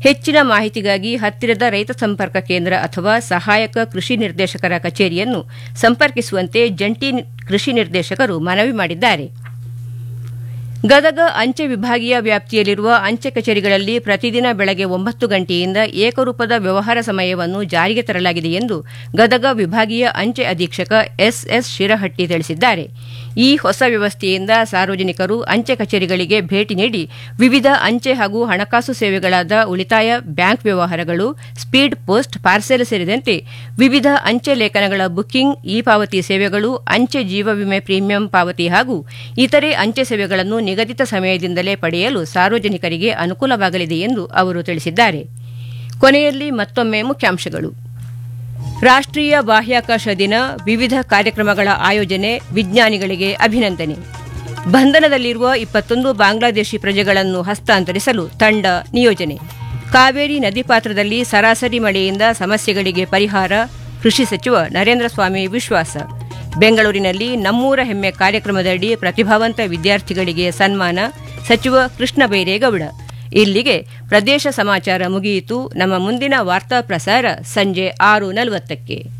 ಹೆಚ್ಚಿನ ಮಾಹಿತಿಗಾಗಿ ಹತ್ತಿರದ ರೈತ ಸಂಪರ್ಕ ಕೇಂದ್ರ ಅಥವಾ ಸಹಾಯಕ ಕೃಷಿ ನಿರ್ದೇಶಕರ ಕಚೇರಿಯನ್ನು ಸಂಪರ್ಕಿಸುವಂತೆ ಜಂಟಿ ಕೃಷಿ ನಿರ್ದೇಶಕರು ಮನವಿ ಮಾಡಿದ್ದಾರೆ. ಗದಗ ಅಂಚೆ ವಿಭಾಗೀಯ ವ್ಯಾಪ್ತಿಯಲ್ಲಿರುವ ಅಂಚೆ ಕಚೇರಿಗಳಲ್ಲಿ ಪ್ರತಿದಿನ ಬೆಳಗ್ಗೆ 9 ಗಂಟೆಯಿಂದ ಏಕರೂಪದ ವ್ಯವಹಾರ ಸಮಯವನ್ನು ಜಾರಿಗೆ ತರಲಾಗಿದೆ ಎಂದು ಗದಗ ವಿಭಾಗೀಯ ಅಂಚೆ ಅಧೀಕ್ಷಕ ಎಸ್ಎಸ್ ಶಿರಹಟ್ಟಿ ತಿಳಿಸಿದ್ದಾರೆ. ಈ ಹೊಸ ವ್ಯವಸ್ಥೆಯಿಂದ ಸಾರ್ವಜನಿಕರು ಅಂಚೆ ಕಚೇರಿಗಳಿಗೆ ಭೇಟಿ ನೀಡಿ ವಿವಿಧ ಅಂಚೆ ಹಾಗೂ ಹಣಕಾಸು ಸೇವೆಗಳಾದ ಉಳಿತಾಯ ಬ್ಯಾಂಕ್ ವ್ಯವಹಾರಗಳು, ಸ್ಪೀಡ್ ಪೋಸ್ಟ್, ಪಾರ್ಸೆಲ್ ಸೇರಿದಂತೆ ವಿವಿಧ ಅಂಚೆ ಲೇಖನಗಳ ಬುಕ್ಕಿಂಗ್, ಇ ಪಾವತಿ ಸೇವೆಗಳು, ಅಂಚೆ ಜೀವ ವಿಮೆ ಪ್ರೀಮಿಯಂ ಪಾವತಿ ಹಾಗೂ ಇತರೆ ಅಂಚೆ ಸೇವೆಗಳನ್ನು ನಿಗದಿತ ಸಮಯದಿಂದಲೇ ಪಡೆಯಲು ಸಾರ್ವಜನಿಕರಿಗೆ ಅನುಕೂಲವಾಗಲಿದೆ ಎಂದು ಅವರು ತಿಳಿಸಿದ್ದಾರೆ. ಕೊನೆಯಲ್ಲಿ ಮತ್ತೊಮ್ಮೆ ಮುಖ್ಯಾಂಶಗಳು. ರಾಷ್ಟ್ರೀಯ ಬಾಹ್ಯಾಕಾಶ ದಿನ, ವಿವಿಧ ಕಾರ್ಯಕ್ರಮಗಳ ಆಯೋಜನೆ, ವಿಜ್ಞಾನಿಗಳಿಗೆ ಅಭಿನಂದನೆ. ಬಂಧನದಲ್ಲಿರುವ 21 ಬಾಂಗ್ಲಾದೇಶಿ ಪ್ರಜೆಗಳನ್ನು ಹಸ್ತಾಂತರಿಸಲು ತಂಡ ನಿಯೋಜನೆ. ಕಾವೇರಿ ನದಿ ಪಾತ್ರದಲ್ಲಿ ಸರಾಸರಿ ಮಳೆಯಿಂದ ಸಮಸ್ಯೆಗಳಿಗೆ ಪರಿಹಾರ, ಕೃಷಿ ಸಚಿವ ನರೇಂದ್ರ ಸ್ವಾಮಿ ವಿಶ್ವಾಸ. ಬೆಂಗಳೂರಿನಲ್ಲಿ ನಮ್ಮೂರ ಹೆಮ್ಮೆ ಕಾರ್ಯಕ್ರಮದಡಿ ಪ್ರತಿಭಾವಂತ ವಿದ್ಯಾರ್ಥಿಗಳಿಗೆ ಸನ್ಮಾನ, ಸಚಿವ ಕೃಷ್ಣ ಬೈರೇಗೌಡ. ಇಲ್ಲಿಗೆ ಪ್ರದೇಶ ಸಮಾಚಾರ ಮುಗಿಯಿತು. ನಮ್ಮ ಮುಂದಿನ ವಾರ್ತಾ ಪ್ರಸಾರ ಸಂಜೆ 6:40ಕ್ಕೆ.